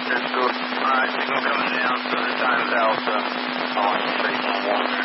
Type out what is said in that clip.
That's good. Alright, signal coming down, so the time's Alpha. Oh, 311.